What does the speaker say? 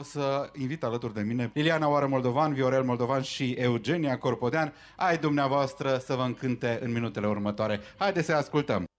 să invit alături de mine Liliana Oară Moldovan, Viorel Moldovan și Eugenia Corpodean, ai dumneavoastră să vă încânte în minutele următoare. Haideți să ascultăm!